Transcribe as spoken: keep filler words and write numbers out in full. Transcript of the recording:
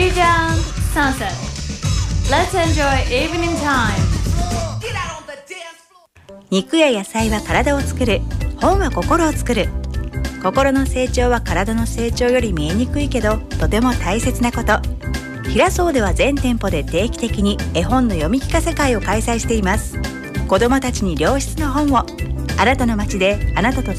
Bijan Sunset. Let's enjoy evening time. 肉や野菜は体を作る、本は心を作る。心の成長は体の成長より見えにくいけどとても大切なこと。平荘では全店舗で定期的に絵本の読み聞かせ会を開催しています。子どもたちに良質の本を。あなたの街であなたと